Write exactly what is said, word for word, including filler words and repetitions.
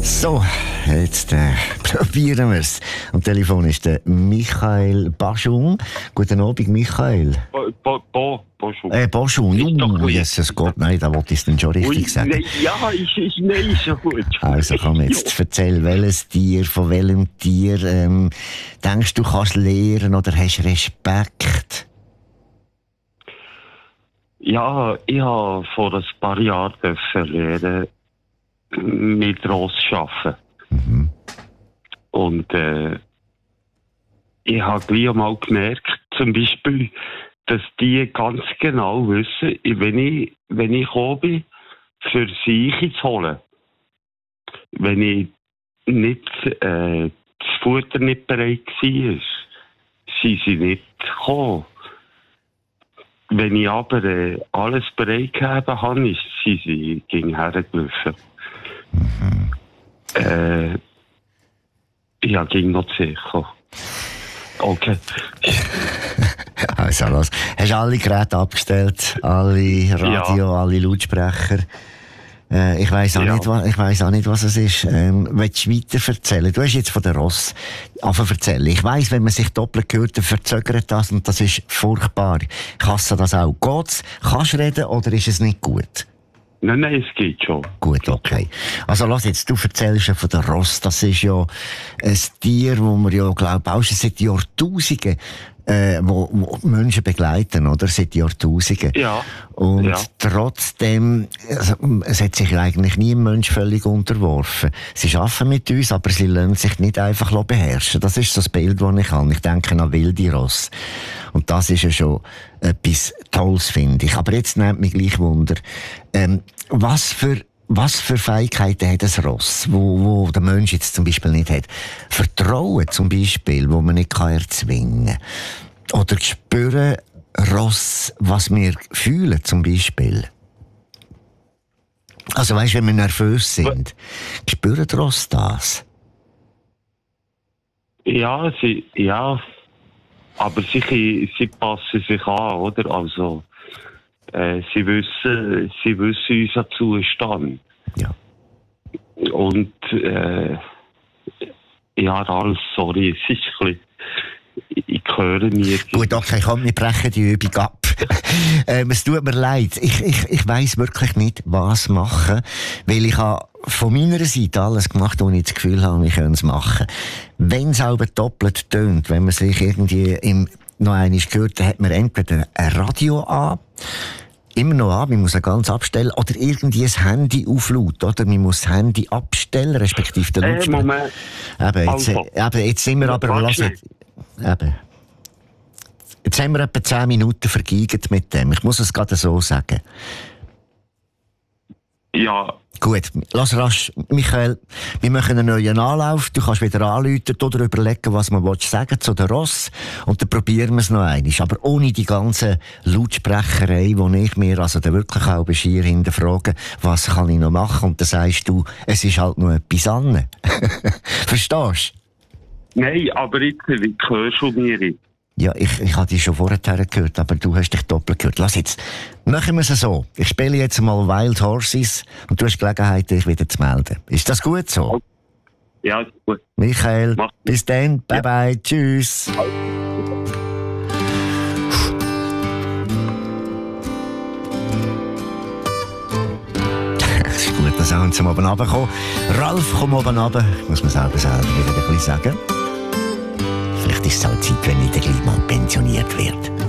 So, jetzt äh, probieren wir es. Am Telefon ist der Michael Baschung. Guten Abend, Michael. Bo, bo, bo, Boschung. Äh, Baschung. Uh, Jesus Gott, nein, da wollte ich es dann schon richtig Ui, sagen. Nein, ja, ist, ist, nein, ist schon gut. Also komm jetzt, erzähl, welches Tier, von welchem Tier ähm, denkst du, kannst lernen oder hast Respekt? Ja, ich habe vor ein paar Jahren lernen, mit Ross arbeiten. Mhm. Und äh, ich habe gleich einmal gemerkt, zum Beispiel, dass die ganz genau wissen, wenn ich, wenn ich gekommen bin, für sie zu holen, wenn ich nicht, äh, das Futter nicht bereit war, sind sie nicht gekommen. Wenn ich aber äh, alles bereit gegeben habe, ist sie, sie ging hergelaufen. Mhm. Äh, ja, ging noch sicher. Okay. Also los. Hast du alle Geräte abgestellt? Alle Radio, Ja. alle Lautsprecher? Äh, ich weiss auch, Ja. nicht, wa- ich weiss auch nicht, was es ist. Ähm, willst du weiter erzählen? Du hast jetzt von der Ross angefangen zu erzählen. Ich weiss, wenn man sich doppelt hört, dann verzögert das und das ist furchtbar. Ich hasse das auch. Geht's? Kannst du reden oder ist es nicht gut? Nein, nein, es geht schon. Gut, okay. Also lass jetzt, du erzählst ja von der Ross. Das ist ja ein Tier, wo wir ja, glaube ich, auch schon seit Jahrtausenden äh, wo, wo Menschen begleiten, oder? Seit Jahrtausenden. Ja. Und Ja. trotzdem, also, es hat sich eigentlich nie ein Mensch völlig unterworfen. Sie arbeiten mit uns, aber sie lassen sich nicht einfach beherrschen. Das ist so das Bild, das ich habe. Ich denke an wilde Ross. Und das ist ja schon etwas Tolles, finde ich. Aber jetzt nimmt mich gleich Wunder, ähm, was für Was für Fähigkeiten hat ein Ross, wo, wo der Mensch jetzt zum Beispiel nicht hat? Vertrauen zum Beispiel, wo man nicht kann erzwingen kann. Oder spüren Ross, was wir fühlen zum Beispiel. Also weißt du, wenn wir nervös sind, spüren die Ross das? Ja, sie, ja. Aber sie, sie passen sich an, oder? Also, äh, sie wissen, sie wissen unseren Zustand. Ja. Und, äh, ja, alles, sorry, es ist ein bisschen, ich, ich höre mir. Gut, okay, komm, wir brechen die Übung ab. ähm, es tut mir leid. Ich, ich, ich weiss wirklich nicht, was machen, weil ich habe von meiner Seite alles gemacht, wo ich das Gefühl habe, wir können es machen. Wenn es aber doppelt tönt, wenn man sich irgendwie im noch einmal gehört, dann hat man entweder ein Radio an, immer noch an, man muss es ganz abstellen, oder irgendwie ein Handy auflauten, oder? Man muss das Handy abstellen, respektive den Äh, Lautsprecher. Moment. Eben, jetzt, Also. eben, jetzt sind wir aber, Warte lass jetzt, eben. Jetzt haben wir etwa zehn Minuten vergeigt mit dem. Ich muss es gerade so sagen. Ja, Gut, lass rasch, Michael, wir machen einen neuen Anlauf. Du kannst wieder anrufen oder überlegen, was man sagen zu der Ross. Und dann probieren wir es noch einmal. Aber ohne die ganze Lautsprecherei, wo ich mir also dann wirklich auch Bescheid hinterfrage, was kann ich noch machen? Und dann sagst du, es ist halt noch etwas anderes. Verstehst du? nein, aber jetzt, ich höre schon mir. Ja, ich, ich habe dich schon vorher gehört, aber du hast dich doppelt gehört. Lass jetzt, machen wir es so. Ich spiele jetzt mal Wild Horses und du hast Gelegenheit, dich wieder zu melden. Ist das gut so? Ja, ist gut. Michael, Mach. bis dann. Bye Ja. bye. Tschüss. Das ist gut, dass wir zum oben runterkommen. Ralf, komm oben runter. Ich muss mir selber selber wieder ein bisschen sagen. Vielleicht ist es auch Zeit, wenn ich dann gleich mal pensioniert werde.